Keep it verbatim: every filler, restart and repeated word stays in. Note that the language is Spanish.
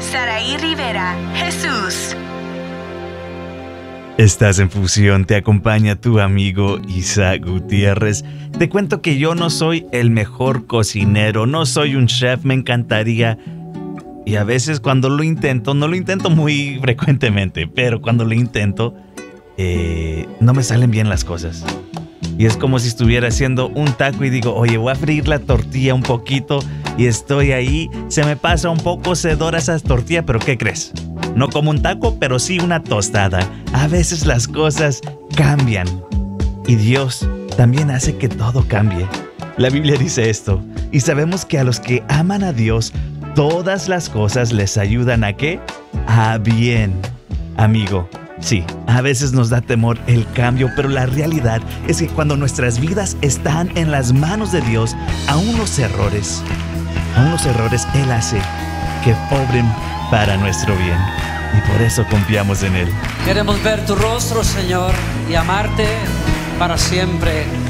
Saraí Rivera, Jesús. Estás en Fusión, te acompaña tu amigo Isaac Gutiérrez. Te cuento que yo no soy el mejor cocinero, no soy un chef, me encantaría. Y a veces cuando lo intento, no lo intento muy frecuentemente, pero cuando lo intento, eh, no me salen bien las cosas. Y es como si estuviera haciendo un taco y digo, oye, voy a freír la tortilla un poquito y estoy ahí, se me pasa un poco sedora esa tortilla, pero ¿qué crees? No como un taco, pero sí una tostada. A veces las cosas cambian y Dios también hace que todo cambie. La Biblia dice esto, y sabemos que a los que aman a Dios, todas las cosas les ayudan ¿a qué? A bien. Amigo, sí, a veces nos da temor el cambio, pero la realidad es que cuando nuestras vidas están en las manos de Dios, aún los errores, aún los errores Él hace que obren para nuestro bien. Y por eso confiamos en Él. Queremos ver tu rostro, Señor, y amarte para siempre.